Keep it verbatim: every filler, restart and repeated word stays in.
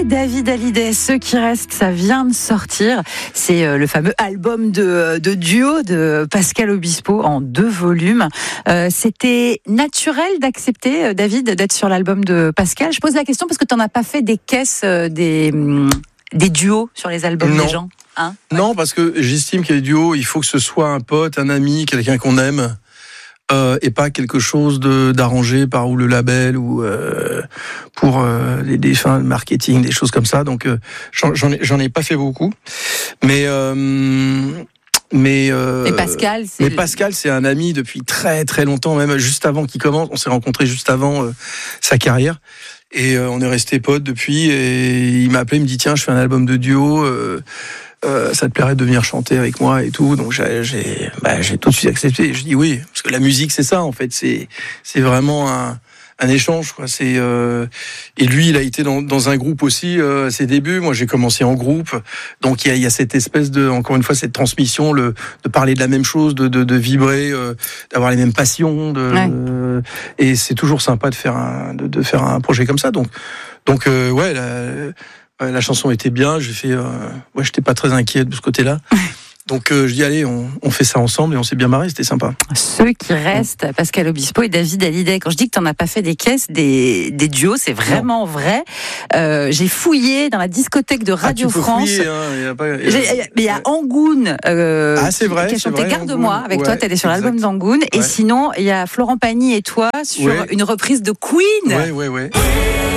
David Hallyday, Ceux qui restent, ça vient de sortir. C'est euh, le fameux album de, de duo de Pascal Obispo en deux volumes. Euh, c'était naturel d'accepter, euh, David, d'être sur l'album de Pascal. Je pose la question parce que tu n'en as pas fait des caisses, euh, des, hum, des duos sur les albums non. des gens. Hein ouais. Non, parce que j'estime qu'il y a des duos, il faut que ce soit un pote, un ami, quelqu'un qu'on aime. Euh, et pas quelque chose de d'arrangé par ou le label ou euh, pour euh, les, des fins de marketing, des choses comme ça. Donc euh, j'en, j'en ai j'en ai pas fait beaucoup, mais euh, mais euh, et Pascal, c'est mais Pascal, c'est un ami depuis très très longtemps, même juste avant qu'il commence. On s'est rencontrés juste avant euh, sa carrière. Et euh, on est restés potes depuis. Et il m'a appelé, il me dit tiens, je fais un album de duo. Euh, Euh, ça te plairait de venir chanter avec moi et tout, donc j'ai, j'ai, bah, j'ai tout de suite accepté. Je dis oui, parce que la musique c'est ça en fait, c'est, c'est vraiment un, un échange quoi. C'est euh, et lui il a été dans, dans un groupe aussi euh, à ses débuts. Moi j'ai commencé en groupe, donc il y a, il y a cette espèce de, encore une fois cette transmission, le, de parler de la même chose, de, de, de vibrer, euh, d'avoir les mêmes passions, de, ouais. euh, et c'est toujours sympa de faire un, de, de faire un projet comme ça. Donc, donc euh, ouais. La, La chanson était bien, j'ai fait. Euh, ouais, j'étais pas très inquiet de ce côté-là. Donc euh, je dis allez, on, on fait ça ensemble et on s'est bien marré, c'était sympa. Ceux qui restent, Pascal Obispo et David Hallyday. Quand je dis que t'en as pas fait des caisses, des, des duos, c'est vraiment non. vrai. Euh, j'ai fouillé dans la discothèque de Radio ah, tu peux France. Fouiller, hein, y a pas, y a... Mais il y a Angoun euh, ah, c'est vrai, qui a chanté vrai, Garde-moi Angoun. avec ouais, toi. T'es allé sur exact. l'album d'Angoun. Et ouais. sinon, il y a Florent Pagny et toi sur ouais. une reprise de Queen. Ouais, ouais, ouais.